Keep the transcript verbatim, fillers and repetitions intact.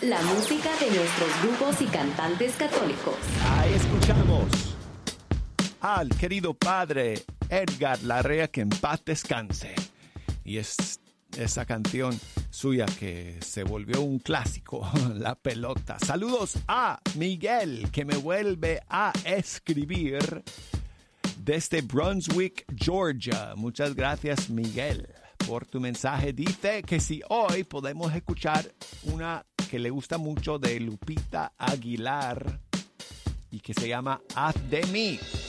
La música de nuestros grupos y cantantes católicos. Ahí escuchamos al querido padre Edgar Larrea, que en paz descanse. Y es esa canción suya que se volvió un clásico, La Pelota. Saludos a Miguel, que me vuelve a escribir desde Brunswick, Georgia. Muchas gracias, Miguel, por tu mensaje. Dice que si hoy podemos escuchar una que le gusta mucho de Lupita Aguilar y que se llama Haz de mí.